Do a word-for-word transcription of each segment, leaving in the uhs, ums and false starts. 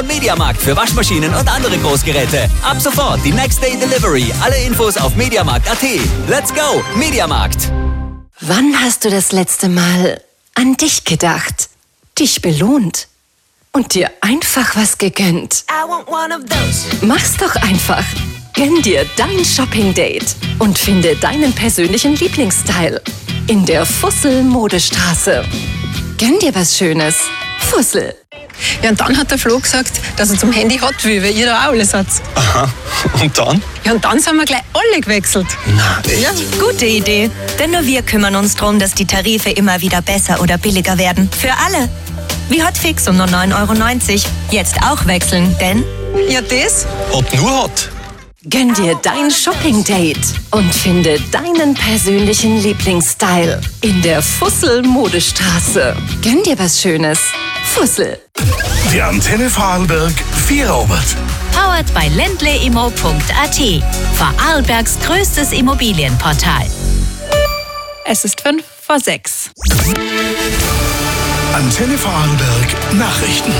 Mediamarkt für Waschmaschinen und andere Großgeräte. Ab sofort die Next Day Delivery. Alle Infos auf mediamarkt punkt at. Let's go, Mediamarkt! Wann hast du das letzte Mal an dich gedacht, dich belohnt und dir einfach was gegönnt? Mach's doch einfach. Gönn dir dein Shopping-Date und finde deinen persönlichen Lieblingsstyle in der Fussel-Modestraße. Gönn dir was Schönes. Fussel. Ja, und dann hat der Flo gesagt, dass er zum Handy hat will, weil ihr da auch alles habt. Aha, und dann? Ja, und dann sind wir gleich alle gewechselt. Na, echt? Ja. Gute Idee. Denn nur wir kümmern uns darum, dass die Tarife immer wieder besser oder billiger werden. Für alle. Wie Hotfix um nur neun Euro neunzig. Jetzt auch wechseln, denn... Ja, das? Hot nur Hot. Gönn dir dein Shopping-Date und finde deinen persönlichen Lieblingsstyle in der Fussel-Modestraße. Gönn dir was Schönes. Fussel. Die Antenne Vorarlberg Vierabend. Powered bei ländle immo punkt at. Vorarlbergs größtes Immobilienportal. Es ist fünf vor sechs. Antenne Vorarlberg Nachrichten.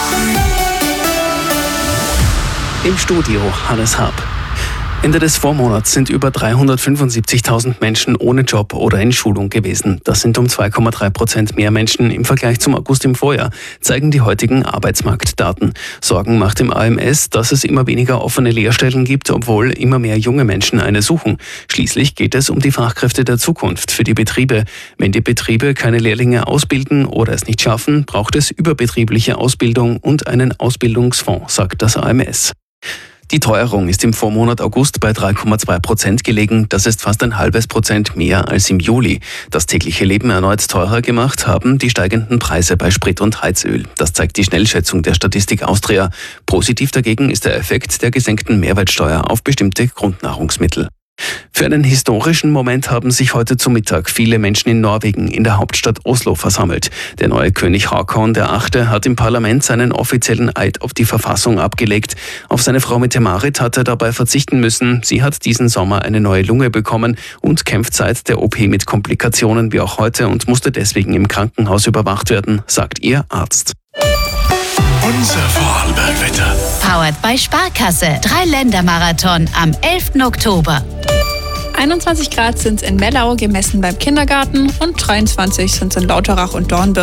Im Studio Hannes Hab. Ende des Vormonats sind über dreihundertfünfundsiebzigtausend Menschen ohne Job oder in Schulung gewesen. Das sind um zwei Komma drei Prozent mehr Menschen im Vergleich zum August im Vorjahr, zeigen die heutigen Arbeitsmarktdaten. Sorgen macht im A M S, dass es immer weniger offene Lehrstellen gibt, obwohl immer mehr junge Menschen eine suchen. Schließlich geht es um die Fachkräfte der Zukunft für die Betriebe. Wenn die Betriebe keine Lehrlinge ausbilden oder es nicht schaffen, braucht es überbetriebliche Ausbildung und einen Ausbildungsfonds, sagt das A M S. Die Teuerung ist im Vormonat August bei drei Komma zwei Prozent gelegen. Das ist fast ein halbes Prozent mehr als im Juli. Das tägliche Leben erneut teurer gemacht haben die steigenden Preise bei Sprit und Heizöl. Das zeigt die Schnellschätzung der Statistik Austria. Positiv dagegen ist der Effekt der gesenkten Mehrwertsteuer auf bestimmte Grundnahrungsmittel. Für einen historischen Moment haben sich heute zu Mittag viele Menschen in Norwegen in der Hauptstadt Oslo versammelt. Der neue König Haakon der Achte hat im Parlament seinen offiziellen Eid auf die Verfassung abgelegt. Auf seine Frau Mette-Marit hat er dabei verzichten müssen. Sie hat diesen Sommer eine neue Lunge bekommen und kämpft seit der O P mit Komplikationen wie auch heute und musste deswegen im Krankenhaus überwacht werden, sagt ihr Arzt. Unser Vorarlberg-Wetter. Powered bei Sparkasse. Drei-Länder-Marathon am elften Oktober. einundzwanzig Grad sind es in Mellau, gemessen beim Kindergarten, und dreiundzwanzig sind es in Lauterach und Dornbirn.